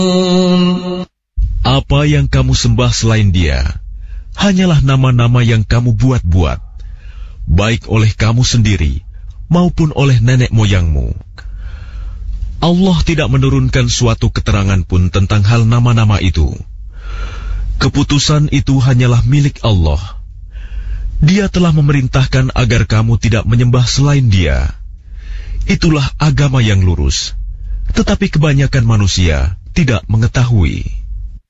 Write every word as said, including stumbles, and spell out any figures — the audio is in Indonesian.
Apa yang kamu sembah selain Dia hanyalah nama-nama yang kamu buat-buat, baik oleh kamu sendiri maupun oleh nenek moyangmu. Allah tidak menurunkan suatu keterangan pun tentang hal nama-nama itu. Keputusan itu hanyalah milik Allah. Dia telah memerintahkan agar kamu tidak menyembah selain Dia. Itulah agama yang lurus, tetapi kebanyakan manusia tidak mengetahui.